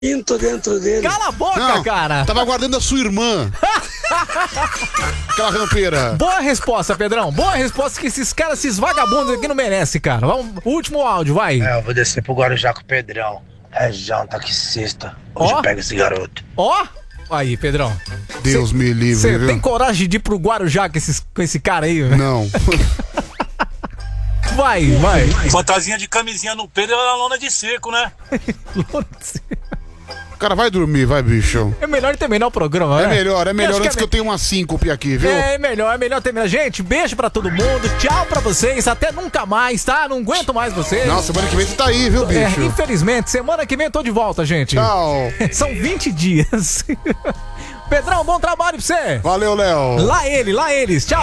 pinto dentro dele. Cala a boca, Não, cara. Tava guardando a sua irmã. Aquela rampeira. Boa resposta, Pedrão. Boa resposta que esses caras, esses vagabundos aqui não merecem, cara. Vamos, último áudio, vai. Eu vou descer pro Guarujá com o Pedrão. É João, taxista. Hoje Ó. pega esse garoto. Ó. Aí, Pedrão. Deus me livre, Você viu? tem coragem de ir pro Guarujá com esse cara aí, velho? Não. Vai. Fantasia de camisinha no Pedro era lona de seco, né? Cara, vai dormir, vai, bicho. É melhor terminar o programa, né? É melhor Eu acho antes que eu tenha uma síncope aqui, viu? É melhor terminar. Gente, beijo pra todo mundo. Tchau pra vocês. Até nunca mais, tá? Não aguento mais vocês. Nossa, semana que vem você tá aí, viu, bicho? Infelizmente, semana que vem eu tô de volta, gente. Tchau. São 20 dias. Pedrão, bom trabalho pra você. Valeu, Léo. Lá eles. Tchau.